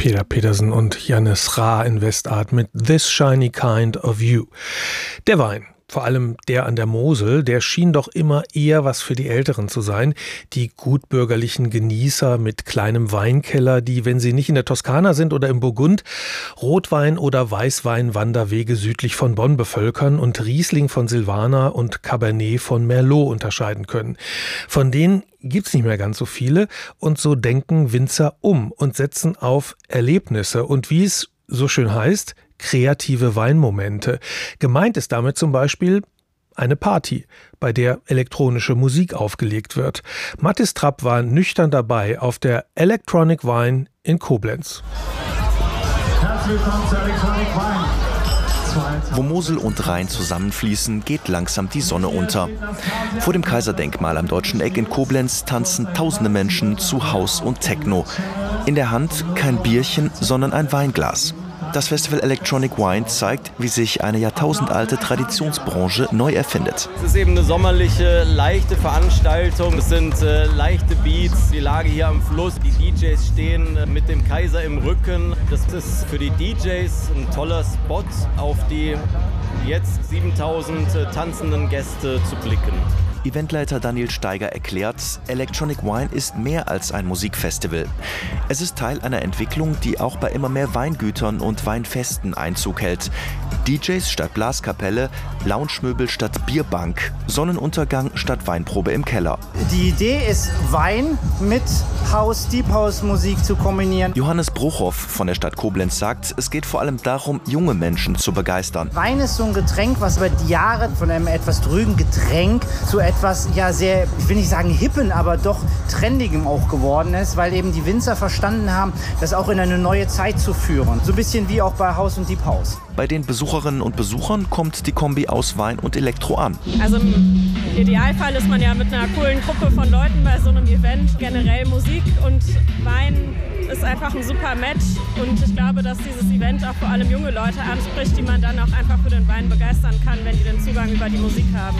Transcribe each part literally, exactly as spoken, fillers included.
Peter Petersen und Jannis Ra in Westart mit This Shiny Kind of You. Der Wein, vor allem der an der Mosel, der schien doch immer eher was für die Älteren zu sein. Die gutbürgerlichen Genießer mit kleinem Weinkeller, die, wenn sie nicht in der Toskana sind oder im Burgund, Rotwein- oder Weißwein-Wanderwege südlich von Bonn bevölkern und Riesling von Silvaner und Cabernet von Merlot unterscheiden können. Von denen gibt's nicht mehr ganz so viele und so denken Winzer um und setzen auf Erlebnisse und, wie es so schön heißt, kreative Weinmomente. Gemeint ist damit zum Beispiel eine Party, bei der elektronische Musik aufgelegt wird. Mathis Trapp war nüchtern dabei auf der Electronic Wine in Koblenz. Herzlich willkommen zu Electronic Wine. Wo Mosel und Rhein zusammenfließen, geht langsam die Sonne unter. Vor dem Kaiserdenkmal am Deutschen Eck in Koblenz tanzen tausende Menschen zu House und Techno. In der Hand kein Bierchen, sondern ein Weinglas. Das Festival Electronic Wine zeigt, wie sich eine jahrtausendalte Traditionsbranche neu erfindet. Es ist eben eine sommerliche, leichte Veranstaltung. Es sind äh, leichte Beats, die Lage hier am Fluss. Die D Js stehen äh, mit dem Kaiser im Rücken. Das ist für die D Js ein toller Spot, auf die jetzt siebentausend äh, tanzenden Gäste zu blicken. Eventleiter Daniel Steiger erklärt, Electronic Wine ist mehr als ein Musikfestival. Es ist Teil einer Entwicklung, die auch bei immer mehr Weingütern und Weinfesten Einzug hält. D Js statt Blaskapelle, Loungemöbel statt Bierbank, Sonnenuntergang statt Weinprobe im Keller. Die Idee ist, Wein mit House, Deep House Musik zu kombinieren. Johannes Bruchhoff von der Stadt Koblenz sagt, es geht vor allem darum, junge Menschen zu begeistern. Wein ist so ein Getränk, was über die Jahre von einem etwas drüben Getränk zu etwas, ja sehr, ich will nicht sagen hippen, aber doch trendigem auch geworden ist, weil eben die Winzer verstanden haben, das auch in eine neue Zeit zu führen. So ein bisschen wie auch bei House und Deep House. Bei den Besucherinnen und Besuchern kommt die Kombi aus Wein und Elektro an. Also im Idealfall ist man ja mit einer coolen Gruppe von Leuten bei so einem Event. Generell Musik und Wein ist einfach ein super Match und ich glaube, dass dieses Event auch vor allem junge Leute anspricht, die man dann auch einfach für den Wein begeistern kann, wenn die den Zugang über die Musik haben.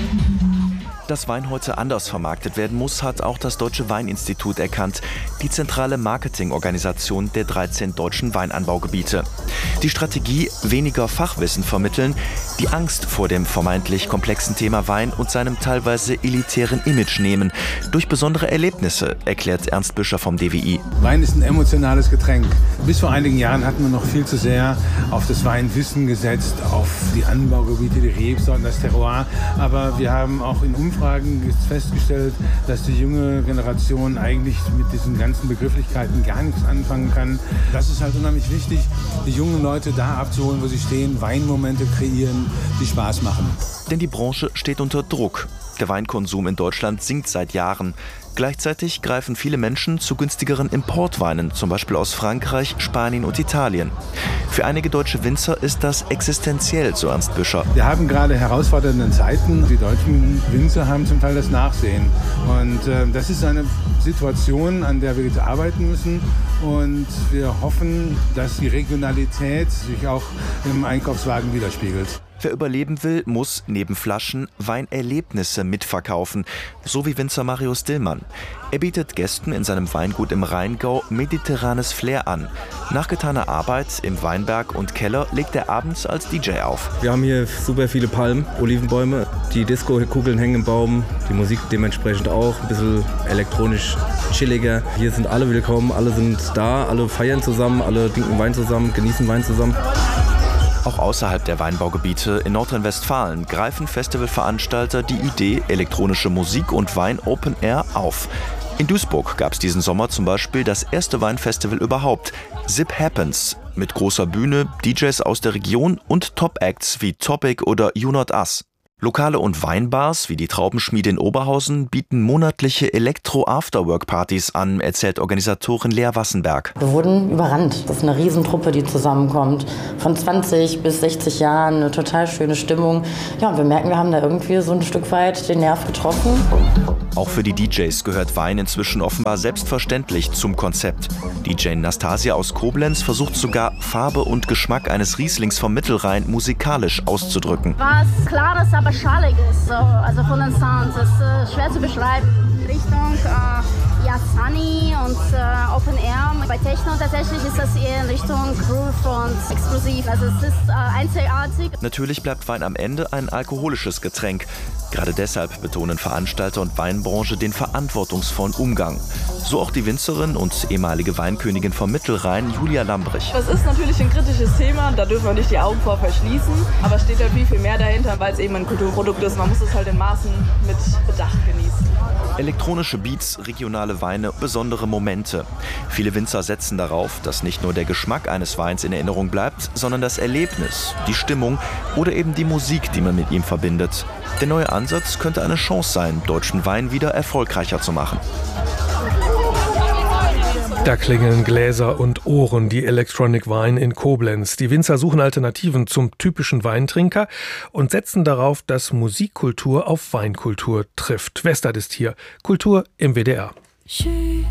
Dass Wein heute anders vermarktet werden muss, hat auch das Deutsche Weininstitut erkannt, die zentrale Marketingorganisation der dreizehn deutschen Weinanbaugebiete. Die Strategie, weniger Fachwissen vermitteln, die Angst vor dem vermeintlich komplexen Thema Wein und seinem teilweise elitären Image nehmen, durch besondere Erlebnisse, erklärt Ernst Büscher vom D W I. Wein ist ein emotionales Getränk. Bis vor einigen Jahren hatten wir noch viel zu sehr auf das Weinwissen gesetzt, auf die Anbaugebiete, die Rebsorten, das Terroir. Aber wir haben auch in Umfragen festgestellt, dass die junge Generation eigentlich mit diesen ganzen Begrifflichkeiten gar nichts anfangen kann. Das ist halt unheimlich wichtig, die jungen Leute da abzuholen, wo sie stehen, Weinmomente kreieren, die Spaß machen. Denn die Branche steht unter Druck. Der Weinkonsum in Deutschland sinkt seit Jahren. Gleichzeitig greifen viele Menschen zu günstigeren Importweinen, zum Beispiel aus Frankreich, Spanien und Italien. Für einige deutsche Winzer ist das existenziell, so Ernst Büscher. Wir haben gerade herausfordernde Zeiten. Die deutschen Winzer haben zum Teil das Nachsehen. Und äh, das ist eine Situation, an der wir jetzt arbeiten müssen. Und wir hoffen, dass die Regionalität sich auch im Einkaufswagen widerspiegelt. Wer überleben will, muss neben Flaschen Weinerlebnisse mitverkaufen, so wie Winzer Marius Dillmann. Er bietet Gästen in seinem Weingut im Rheingau mediterranes Flair an. Nach getaner Arbeit im Weinberg und Keller legt er abends als D J auf. Wir haben hier super viele Palmen, Olivenbäume, die Disco-Kugeln hängen im Baum, die Musik dementsprechend auch, ein bisschen elektronisch chilliger. Hier sind alle willkommen, alle sind da, alle feiern zusammen, alle trinken Wein zusammen, genießen Wein zusammen. Auch außerhalb der Weinbaugebiete in Nordrhein-Westfalen greifen Festivalveranstalter die Idee elektronische Musik und Wein Open Air auf. In Duisburg gab es diesen Sommer zum Beispiel das erste Weinfestival überhaupt, Zip Happens, mit großer Bühne, D Js aus der Region und Top-Acts wie Topic oder You Not Us. Lokale und Weinbars wie die Traubenschmiede in Oberhausen bieten monatliche Elektro-Afterwork-Partys an, erzählt Organisatorin Lea Wassenberg. Wir wurden überrannt. Das ist eine Riesentruppe, die zusammenkommt. Von zwanzig bis sechzig Jahren, eine total schöne Stimmung. Ja, und wir merken, wir haben da irgendwie so ein Stück weit den Nerv getroffen. Auch für die D Js gehört Wein inzwischen offenbar selbstverständlich zum Konzept. D J Nastasia aus Koblenz versucht sogar, Farbe und Geschmack eines Rieslings vom Mittelrhein musikalisch auszudrücken. Was Klares, aber Schaliges, so, also von den Sounds, das ist äh, schwer zu beschreiben. Richtung äh, ja, Sunny und äh, Open Air. Bei Techno Richtung. Tatsächlich ist das eher in Richtung Groove und explosiv. Also es ist äh, einzigartig. Natürlich bleibt Wein am Ende ein alkoholisches Getränk. Gerade deshalb betonen Veranstalter und Weinbranche den verantwortungsvollen Umgang. So auch die Winzerin und ehemalige Weinkönigin vom Mittelrhein, Julia Lambrich. Das ist natürlich ein kritisches Thema, da dürfen wir nicht die Augen vor verschließen. Aber es steht halt viel, viel mehr dahinter, weil es eben ein Kulturprodukt ist. Man muss es halt in Maßen mit Bedacht genießen. Elektronische Beats, regionale Weine, besondere Momente. Viele Winzer setzen darauf, dass nicht nur der Geschmack eines Weins in Erinnerung bleibt, sondern das Erlebnis, die Stimmung oder eben die Musik, die man mit ihm verbindet. Der neue Ansatz könnte eine Chance sein, deutschen Wein wieder erfolgreicher zu machen. Da klingeln Gläser und Ohren, die Electronic Wine in Koblenz. Die Winzer suchen Alternativen zum typischen Weintrinker und setzen darauf, dass Musikkultur auf Weinkultur trifft. Westart ist hier. Kultur im W D R.